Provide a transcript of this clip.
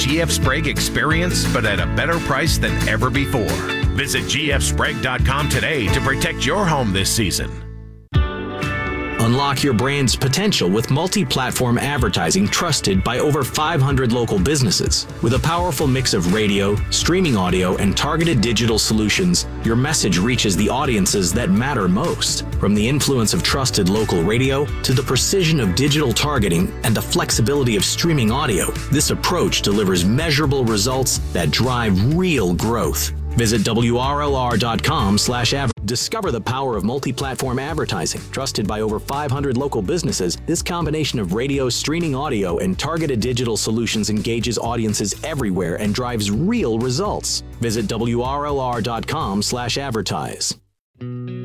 GF Sprague experience, but at a better price than ever before. Visit gfsprague.com today to protect your home this season. Unlock your brand's potential with multi-platform advertising trusted by over 500 local businesses. With a powerful mix of radio, streaming audio, and targeted digital solutions, your message reaches the audiences that matter most. From the influence of trusted local radio to the precision of digital targeting and the flexibility of streaming audio, this approach delivers measurable results that drive real growth. Visit WRLR.com/advertising. Discover the power of multi-platform advertising. Trusted by over 500 local businesses, this combination of radio, streaming audio, and targeted digital solutions engages audiences everywhere and drives real results. Visit WRLR.com/advertise.